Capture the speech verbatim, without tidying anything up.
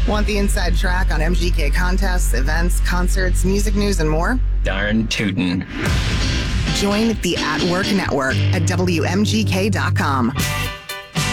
Want the inside track on M G K contests, events, concerts, music news, and more? Darn tootin'. Join the At Work Network at W M G K dot com.